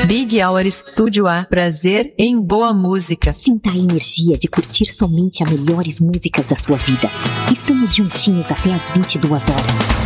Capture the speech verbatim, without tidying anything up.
Big Hour Studio A. Prazer em boa música. Sinta a energia de curtir somente as melhores músicas da sua vida. Estamos juntinhos até às vinte e duas horas.